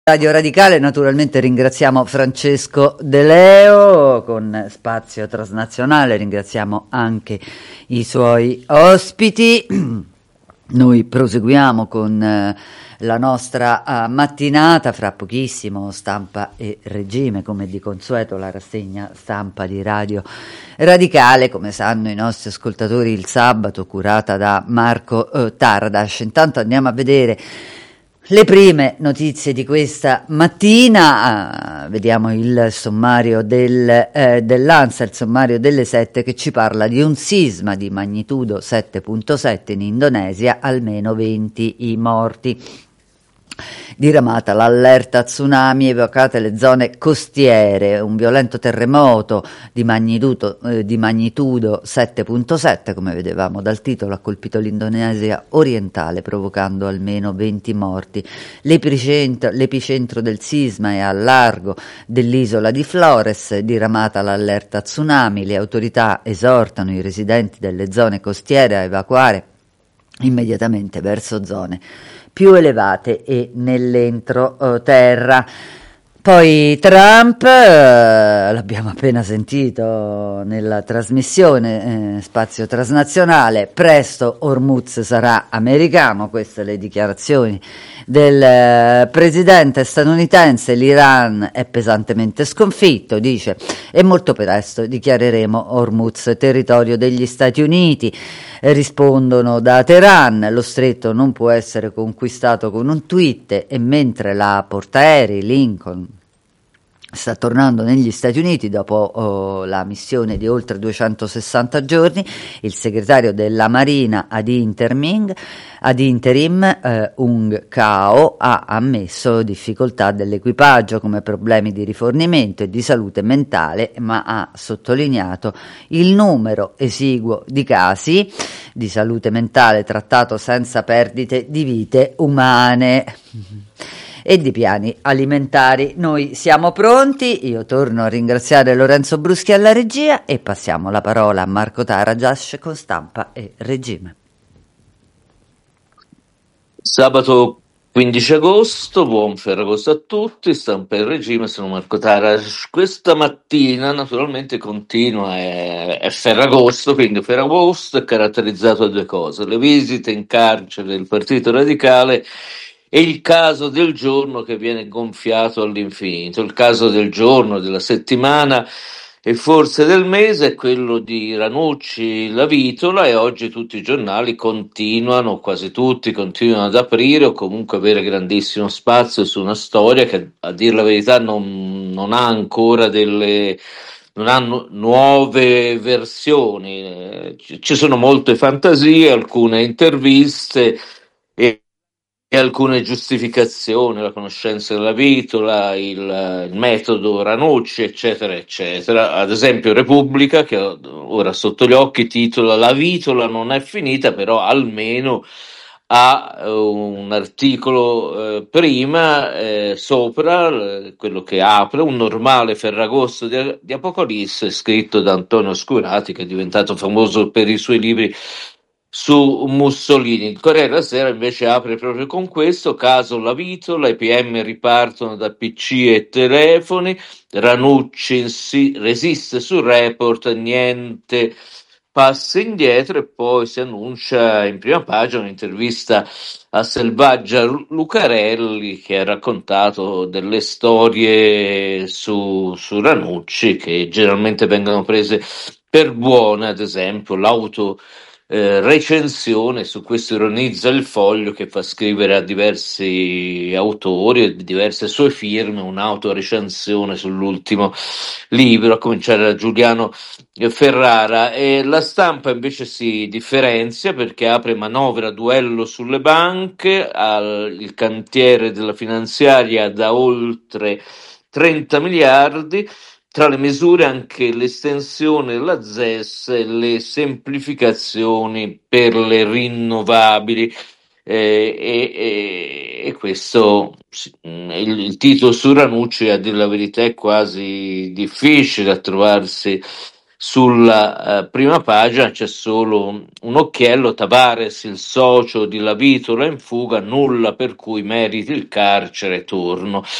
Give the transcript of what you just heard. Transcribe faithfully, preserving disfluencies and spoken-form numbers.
Radio Radicale, naturalmente ringraziamo Francesco De Leo con Spazio Transnazionale, ringraziamo anche i suoi ospiti. Noi proseguiamo con eh, la nostra uh, mattinata, fra pochissimo Stampa e Regime, come di consueto la rassegna stampa di Radio Radicale, come sanno i nostri ascoltatori, il sabato, curata da Marco uh, Tardas. Intanto andiamo a vedere le prime notizie di questa mattina. Uh, vediamo il sommario del, eh, dell'ANSA, il sommario delle sette, che ci parla di un sisma di magnitudo sette virgola sette in Indonesia, almeno venti i morti. Diramata l'allerta tsunami, evocate le zone costiere. Un violento terremoto di magnitudo, eh, di magnitudo sette virgola sette, come vedevamo dal titolo, ha colpito l'Indonesia orientale, provocando almeno venti morti. L'epicentro, l'epicentro del sisma è al largo dell'isola di Flores. Diramata l'allerta tsunami, le autorità esortano i residenti delle zone costiere a evacuare immediatamente verso zone più elevate e nell'entroterra. Poi Trump, eh, l'abbiamo appena sentito nella trasmissione eh, Spazio Transnazionale, presto Hormuz sarà americano, queste le dichiarazioni del eh, presidente statunitense. L'Iran è pesantemente sconfitto, dice, e molto presto dichiareremo Hormuz territorio degli Stati Uniti. Eh, rispondono da Teheran, lo stretto non può essere conquistato con un tweet, e mentre la portaerei Lincoln sta tornando negli Stati Uniti dopo oh, la missione di oltre duecentosessanta giorni, il segretario della Marina ad interim, ad interim eh, Ung Kao, ha ammesso difficoltà dell'equipaggio come problemi di rifornimento e di salute mentale, ma ha sottolineato il numero esiguo di casi di salute mentale trattato senza perdite di vite umane e di piani alimentari. Noi siamo pronti, io torno a ringraziare Lorenzo Bruschi alla regia e passiamo la parola a Marco Tarjas con Stampa e Regime. Sabato quindici agosto, buon Ferragosto a tutti, Stampa e Regime, sono Marco Tarjas. Questa mattina naturalmente continua, è, è Ferragosto, quindi Ferragosto è caratterizzato da due cose: le visite in carcere del Partito Radicale e il caso del giorno che viene gonfiato all'infinito. Il caso del giorno, della settimana e forse del mese è quello di Ranucci La Vitola, e oggi tutti i giornali continuano, quasi tutti, continuano ad aprire o comunque avere grandissimo spazio su una storia che, a dir la verità, non, non ha ancora delle... non hanno nuove versioni. Eh, ci sono molte fantasie, alcune interviste e e alcune giustificazioni, la conoscenza della Vitola, il, il metodo Ranucci, eccetera, eccetera. Ad esempio Repubblica, che ho ora sotto gli occhi, titola "La Vitola non è finita", però almeno ha un articolo eh, prima eh, sopra, eh, quello che apre, un normale Ferragosto di, di Apocalisse, scritto da Antonio Scurati, che è diventato famoso per i suoi libri su Mussolini. Il Corriere della Sera invece apre proprio con questo: caso La Vitola, i P M ripartono da P C e telefoni, Ranucci insi- resiste sul report, niente passa indietro, e poi si annuncia in prima pagina un'intervista a Selvaggia Lucarelli, che ha raccontato delle storie su, su Ranucci che generalmente vengono prese per buone. Ad esempio l'auto Eh, recensione, su questo ironizza il Foglio, che fa scrivere a diversi autori e diverse sue firme un'autorecensione sull'ultimo libro, a cominciare da Giuliano Ferrara. E la Stampa invece si differenzia perché apre manovra duello sulle banche, al, il cantiere della finanziaria da oltre trenta miliardi. Tra le misure anche l'estensione della Z E S e le semplificazioni per le rinnovabili. Eh, e, e, e questo, il, il titolo su Ranucci, a dire la verità, è quasi difficile da trovarsi sulla eh, prima pagina c'è solo un, un occhiello: Tavares, il socio di Lavitola in fuga, nulla per cui meriti il carcere, torno.